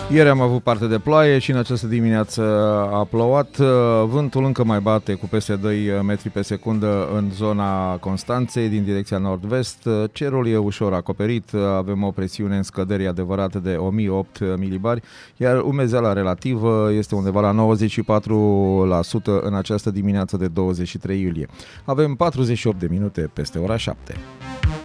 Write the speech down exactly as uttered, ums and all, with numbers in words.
Ieri am avut parte de ploaie și în această dimineață a plouat. Vântul încă mai bate cu peste doi metri pe secundă în zona Constanței din direcția nord-vest. Cerul e ușor acoperit, avem o presiune în scădere adevărată de o mie opt milibari, iar umezeala relativă este undeva la nouăzeci și patru la sută în această dimineață de douăzeci și trei iulie. Avem patruzeci și opt de minute peste ora șapte.